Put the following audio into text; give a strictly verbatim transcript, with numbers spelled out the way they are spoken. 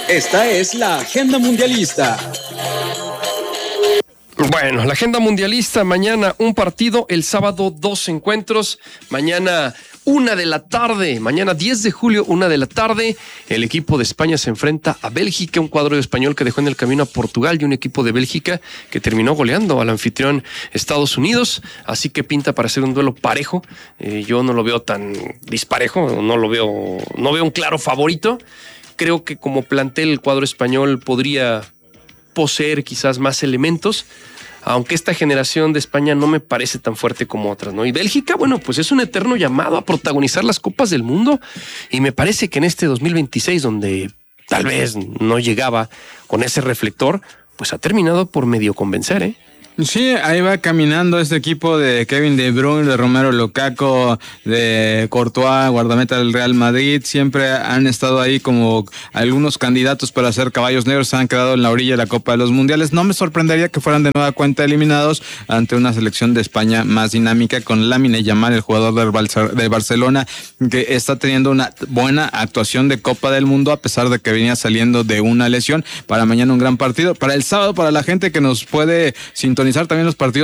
Esta es la Agenda Mundialista. Bueno, la agenda mundialista, mañana un partido, el sábado dos encuentros, mañana una de la tarde, mañana diez de julio, una de la tarde, el equipo de España se enfrenta a Bélgica, un cuadro español que dejó en el camino a Portugal y un equipo de Bélgica que terminó goleando al anfitrión Estados Unidos, así que pinta para ser un duelo parejo. Eh, yo no lo veo tan disparejo, no lo veo, no veo un claro favorito. Creo que como plantel el cuadro español podría poseer quizás más elementos, aunque esta generación de España no me parece tan fuerte como otras, ¿no? Y Bélgica, bueno, pues es un eterno llamado a protagonizar las Copas del Mundo, y me parece que en este dos mil veintiséis, donde tal vez no llegaba con ese reflector, pues ha terminado por medio convencer, ¿eh? Sí, ahí va caminando este equipo de Kevin De Bruyne, de Romelu Lukaku, de Courtois, guardameta del Real Madrid. Siempre han estado ahí como algunos candidatos para ser caballos negros. Se han quedado en la orilla de la Copa de los Mundiales. No me sorprendería que fueran de nueva cuenta eliminados ante una selección de España más dinámica, con Lamine Yamal, el jugador del Barça, de Barcelona, que está teniendo una buena actuación de Copa del Mundo a pesar de que venía saliendo de una lesión. Para mañana un gran partido. Para el sábado, para la gente que nos puede sintonizar también los partidos